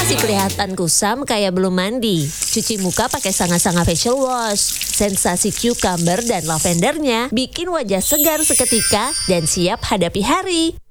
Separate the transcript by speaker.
Speaker 1: Masih kelihatan kusam kayak belum mandi. Cuci muka pakai Sanga-Sanga Facial Wash. Sensasi cucumber dan lavendernya bikin wajah segar seketika dan siap hadapi hari.